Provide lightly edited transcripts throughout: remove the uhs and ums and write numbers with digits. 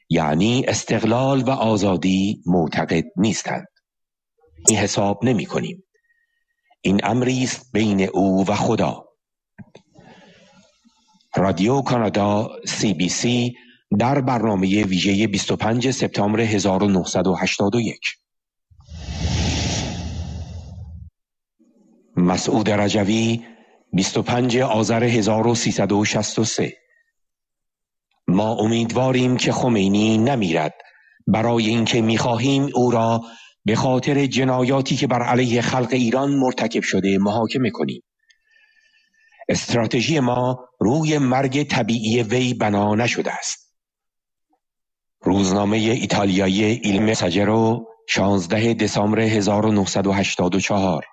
یعنی استقلال و آزادی معتقد نیستند. این حساب نمی کنیم. این امری است بین او و خدا. رادیو کانادا CBC در برنامه ویژه 25 سپتامبر 1981. مسعود رجوی 25 آذر 1363. ما امیدواریم که خمینی نمیرد، برای اینکه می‌خواهیم او را به خاطر جنایاتی که بر علیه خلق ایران مرتکب شده محاکمه کنیم. استراتژی ما روی مرگ طبیعی وی بنا نشده است. روزنامه ایتالیایی ایل مساجرو 16 دسامبر 1984.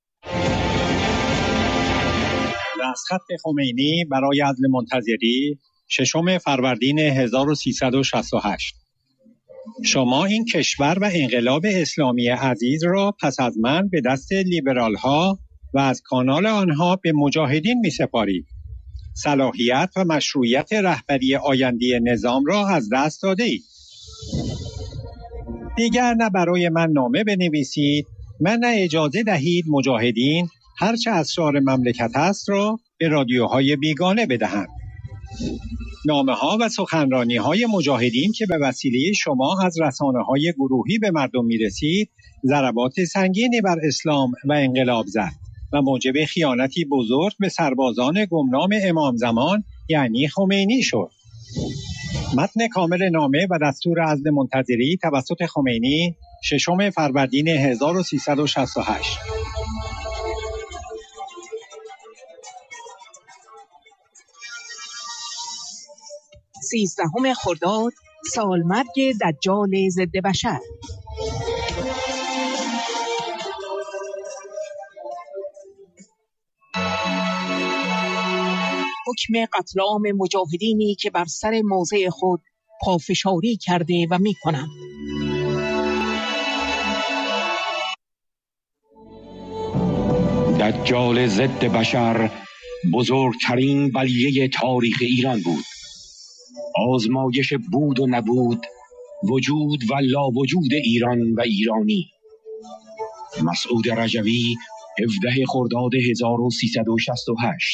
دستخط خمینی برای عزل منتظری 6 فروردین 1368. شما این کشور و انقلاب اسلامی عزیز را پس از من به دست لیبرال ها و از کانال آنها به مجاهدین می سپارید. صلاحیت و مشروعیت رهبری آینده نظام را از دست داده اید. دیگر نه برای من نامه بنویسید، نه اجازه دهید مجاهدین هرچه اسرار مملکت است را به رادیوهای بیگانه بدهند. نامه‌ها و سخنرانی‌های مجاهدین که به وسیله شما از رسانه‌های گروهی به مردم می‌رسید، ضربات سنگینی بر اسلام و انقلاب زد و موجب خیانتی بزرگ به سربازان گمنام امام زمان یعنی خمینی شد. متن کامل نامه و دستور عزل منتظری توسط خمینی 6 فروردین 1368. سیزدهم خرداد، سالمرگ دجال ضد بشر. حکم قتل عام مجاهدینی که بر سر موضع خود پافشاری کرده و می‌کنند. دجال ضد بشر بزرگترین بلیه تاریخ ایران بود. آزمایش بود و نبود، وجود و لا وجود ایران و ایرانی. مسعود رجوی 17 خرداد 1368.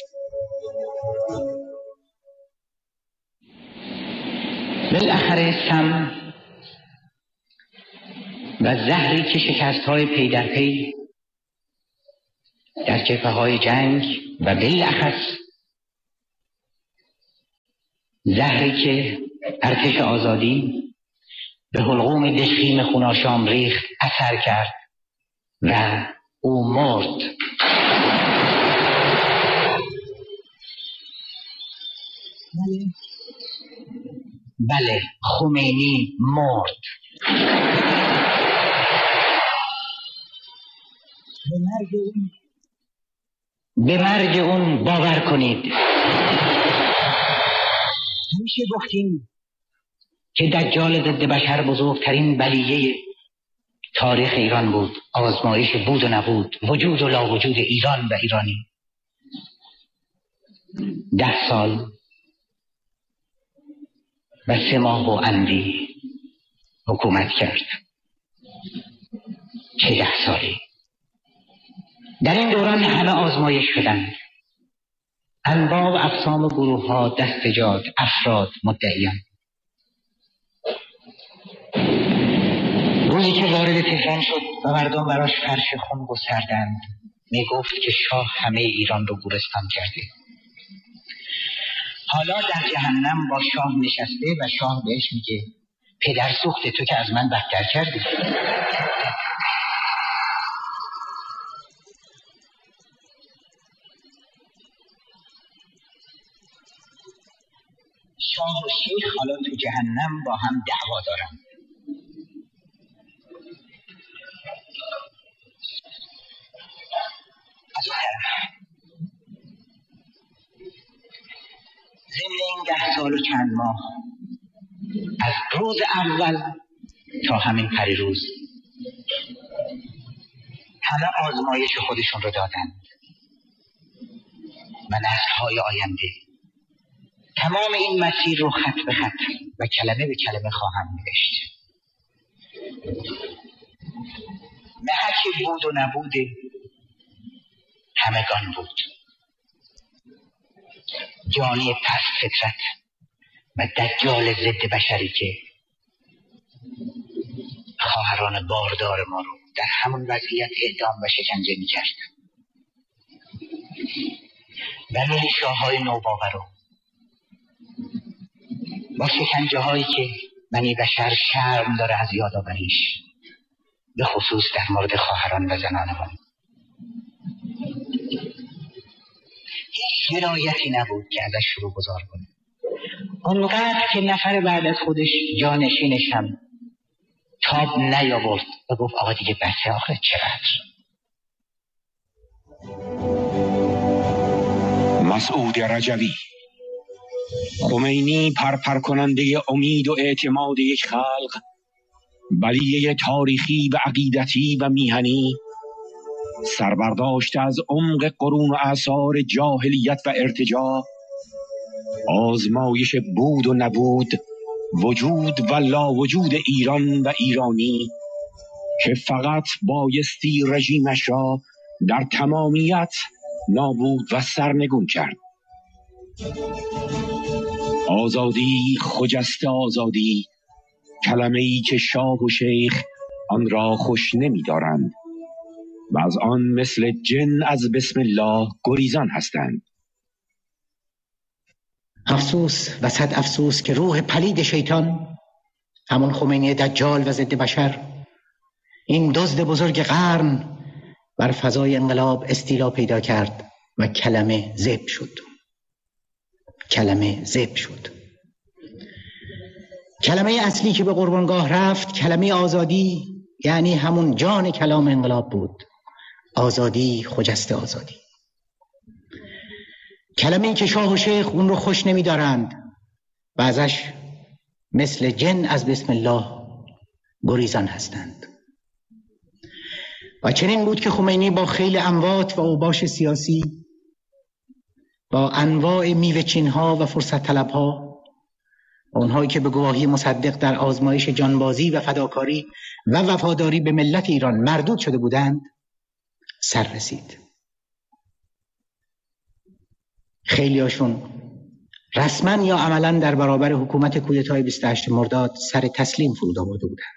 بالاخره سم و زهری که شکست‌های پی در پی در جبهه‌های جنگ و بالاخص زهری که ارتش آزادی به حلقوم دژخیم خوناشام ریخت اثر کرد و او مرد. بله، خمینی مرد. به مرگ اون باور کنید. همیشه گفتیم که دجال ضد بشر بزرگترین بلیه تاریخ ایران بود. آزمایش بود و نبود، وجود و لا وجود ایران و ایرانی. 10 سال و 3 ماه و اندی حکومت کرد. چه 10 سالی؟ در این دوران همه آزمایش شدند. انواع و اقسام گروه ها، دستجات، افراد، مدعیان. روزی که وارد تهران شد و مردم براش فرش خون گستردند، می گفت که شاه همه ایران رو گورستان کرده. حالا در جهنم با شاه نشسته و شاه بهش میگه پدر سوخته، تو که از من بدتر کردی. شاه و شیخ حالا تو جهنم با هم دعوا دارن. از اون طرف ضمن این 10 سال و چند ماه، از روز اول تا همین پریروز، همه آزمایش خودشون رو دادن و نسل‌های آینده تمام این مسیر رو خط به خط و کلمه به کلمه خواهم نوشت. محک بود و نبود همگان بود، جانی پس فطرت و دجال ضد بشری که خواهران باردار ما رو در همون وضعیت اعدام و شکنجه می‌کرد و میلیشاهای نوباور رو با شکنجه هایی که بنی بشر شرم داره از یادآوریش، به خصوص در مورد خواهران و زنانمان. هیچ ولایتی نبود که ازش شروع گذار کنه. اونقدر که نفر بعد از خودش جانشینش هم تاب نیاورد و گفت آقا دیگه بسه، آخه چقدر. مسعود رجوی. خمینی پرپر کننده امید و اعتماد یک خلق، بلیه تاریخی و عقیدتی و میهنی، سربرداشته از عمق قرون و اعصار جاهلیت و ارتجاع، آزمایش بود و نبود، وجود و لا وجود ایران و ایرانی که فقط بایستی رژیمش را در تمامیت نابود و سرنگون کرد. آزادی خجسته آزادی، کلمه‌ای که شاه و شیخ آن را خوش نمی‌دارند و از آن مثل جن از بسم الله گریزان هستند. افسوس و صد افسوس که روح پلید شیطان، همون خمینی دجال و ضد بشر، این دزد بزرگ قرن، بر فضای انقلاب استیلا پیدا کرد و کلمه ذبح شد. کلمه ذبح شد. کلمه اصلی که به قربانگاه رفت، کلمه آزادی، یعنی همون جان کلام انقلاب بود. آزادی خجسته آزادی. کلمه‌ای که شاه و شیخ اون رو خوش نمی دارند و ازش مثل جن از بسم الله گریزان هستند. و چنین بود که خمینی با خیل اموات و اوباش سیاسی، با انواع میوه چین‌ها و فرصت طلب‌ها، اونهایی که به گواهی مصدق در آزمایش جانبازی و فداکاری و وفاداری به ملت ایران مردود شده بودند، سر رسید. خیلیاشون رسما یا عملا در برابر حکومت کودتای 28 مرداد سر تسلیم فرود آورده بودند.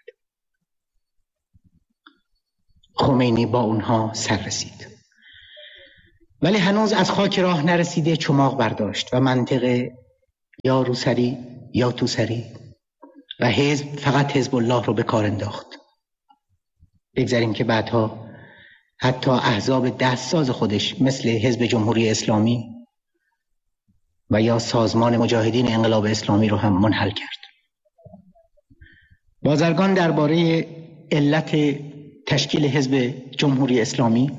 خمینی با اونها سر رسید، ولی هنوز از خاک راه نرسیده چماق برداشت و منطقه یا روسری یا توسری و حزب فقط حزب الله رو به کار انداخت. بگذاریم که بعدها حتی احزاب دستساز خودش مثل حزب جمهوری اسلامی و یا سازمان مجاهدین انقلاب اسلامی رو هم منحل کرد. بازرگان درباره علت تشکیل حزب جمهوری اسلامی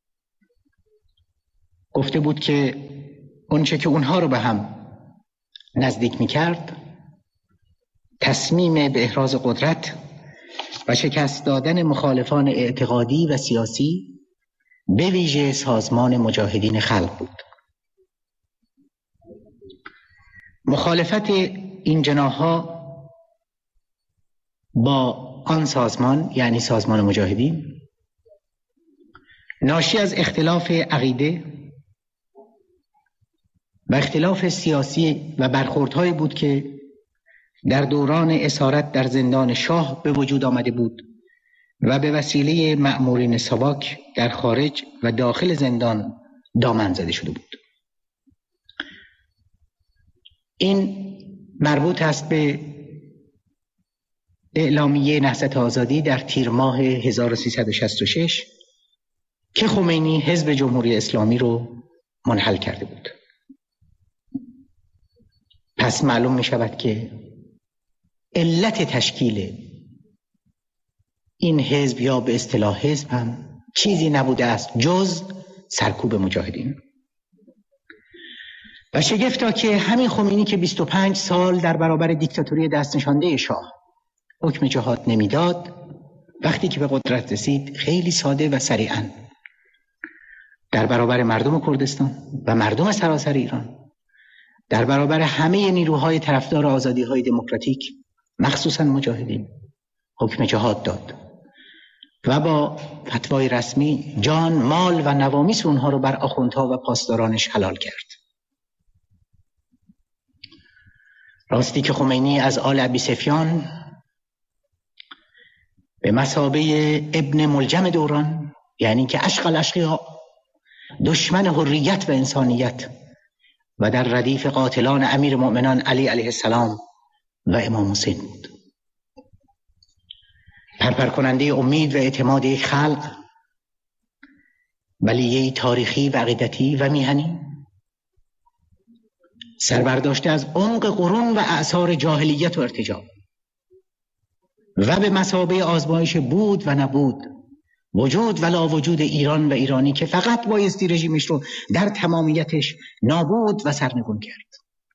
گفته بود که اونچه که اونها رو به هم نزدیک می‌کرد، تصمیم به احراز قدرت و شکست دادن مخالفان اعتقادی و سیاسی، به ویژه سازمان مجاهدین خلق بود. مخالفت این جناح‌ها با آن سازمان، یعنی سازمان مجاهدین، ناشی از اختلاف عقیده و اختلاف سیاسی و برخوردهایی بود که در دوران اسارت در زندان شاه به وجود آمده بود و به وسیله مأمورین ساواک در خارج و داخل زندان دامن زده شده بود. این مربوط است به اعلامیه نهضت آزادی در تیر ماه 1366 که خمینی حزب جمهوری اسلامی رو منحل کرده بود. پس معلوم می شود که علت تشکیل این حزب یا به اصطلاح حزب هم چیزی نبوده است جز سرکوب مجاهدین. و شگفتا که همین خمینی که 25 سال در برابر دیکتاتوری دست نشانده شاه حکم جهاد نمیداد، وقتی که به قدرت رسید خیلی ساده و سریعاً در برابر مردم کردستان و مردم سراسر ایران در برابر همه نیروهای طرفدار آزادی‌های دموکراتیک، مخصوصاً مجاهدین، حکم جهاد داد و با فتوای رسمی جان، مال و نوامیس اونها رو بر آخوندها و پاسدارانش حلال کرد. راستی که خمینی از آل ابی سفیان به مثابه ابن ملجم دوران، یعنی که اشقى الاشقیاء، دشمن حریت و انسانیت و در ردیف قاتلان امیر مؤمنان علی علیه السلام و امام حسین بود. پرپر کننده امید و اعتماد یک خلق، بلیه تاریخی و عقیدتی و میهنی، سربرداشته از عمق قرون و اعصار جاهلیت و ارتجاع و به مثابه آزمایش بود و نبود، وجود و لا وجود ایران و ایرانی که فقط بایستی رژیمش رو در تمامیتش نابود و سرنگون کرد.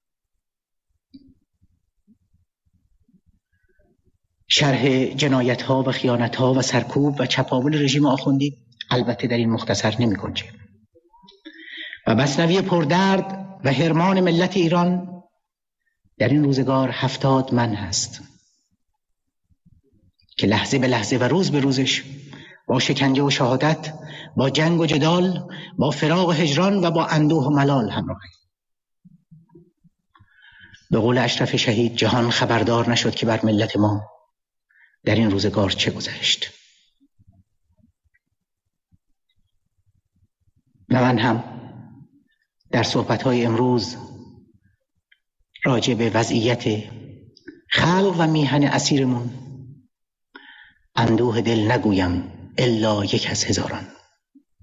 شرح جنایت‌ها و خیانت‌ها و سرکوب و چپاول رژیم آخوندی البته در این مختصر نمی‌گنجه و مثنوی پردرد و حرمان ملت ایران در این روزگار 70 من هست که لحظه به لحظه و روز به روزش با شکنجه و شهادت، با جنگ و جدال، با فراق و هجران و با اندوه و ملال همراه. به قول اشرف شهید، جهان خبردار نشد که بر ملت ما در این روزگار چه گذشت. و من هم در صحبت‌های امروز راجع به وضعیت خلق و میهن اسیرمون اندوه دل نگویم الا یک از هزاران.